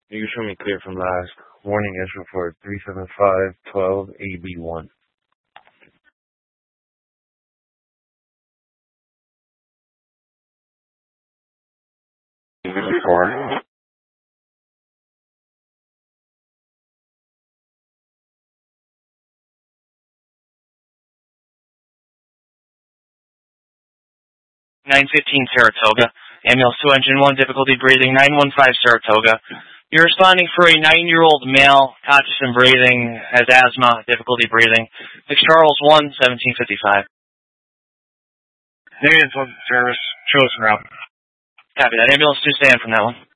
You can show me clear from last. Warning issue for 37512 AB1. Record. 915 Saratoga. Ambulance 2 Engine 1, difficulty breathing, 915 Saratoga. You're responding for a 9-year-old male, conscious and breathing, has asthma, difficulty breathing. Lake Charles 1, 1755. Negative service, chosen route. Copy that. Ambulance 2, stand from that one.